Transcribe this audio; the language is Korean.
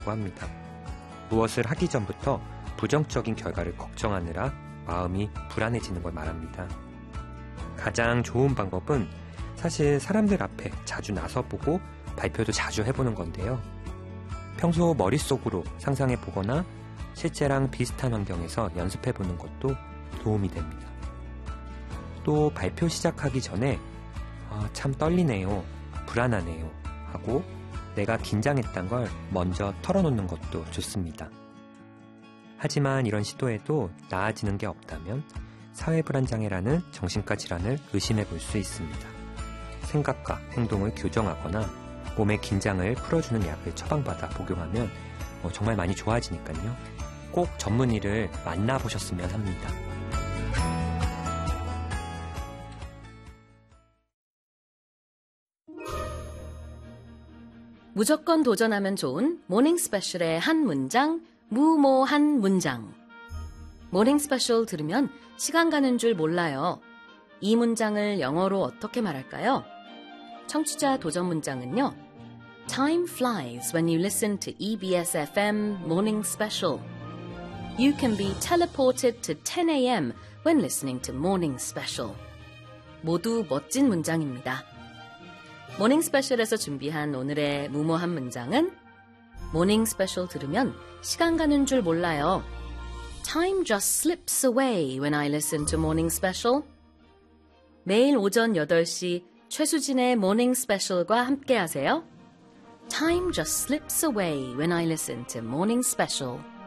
합니다. 무엇을 하기 전부터 부정적인 결과를 걱정하느라 마음이 불안해지는 걸 말합니다. 가장 좋은 방법은 사실 사람들 앞에 자주 나서보고 발표도 자주 해보는 건데요. 평소 머릿속으로 상상해보거나 실제랑 비슷한 환경에서 연습해보는 것도 도움이 됩니다. 또 발표 시작하기 전에 참 떨리네요, 불안하네요 하고 내가 긴장했던 걸 먼저 털어놓는 것도 좋습니다. 하지만 이런 시도에도 나아지는 게 없다면 사회불안장애라는 정신과 질환을 의심해 볼 수 있습니다. 생각과 행동을 교정하거나 몸의 긴장을 풀어주는 약을 처방받아 복용하면 정말 많이 좋아지니까요. 꼭 전문의를 만나보셨으면 합니다. 무조건 도전하면 좋은 모닝 스페셜의 한 문장, 무모한 문장. 모닝 스페셜 들으면 시간 가는 줄 몰라요. 이 문장을 영어로 어떻게 말할까요? 청취자 도전 문장은요. Time flies when you listen to EBS FM Morning Special. You can be teleported to 10 a.m. when listening to Morning Special. 모두 멋진 문장입니다. 모닝 스페셜에서 준비한 오늘의 무모한 문장은 모닝 스페셜 들으면 시간 가는 줄 몰라요. Time just slips away when I listen to Morning Special. 매일 오전 8시 최수진의 모닝 스페셜과 함께 하세요. Time just slips away when I listen to Morning Special.